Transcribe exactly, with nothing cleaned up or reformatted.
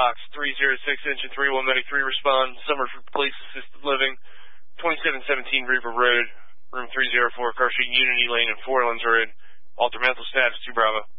Box three zero six, engine three one medic three, respond. Summerford Police Assisted Living, twenty-seven seventeen River Road, room three oh four, car street, Unity Lane, and Four Lands Road. Alter mental status, two Bravo.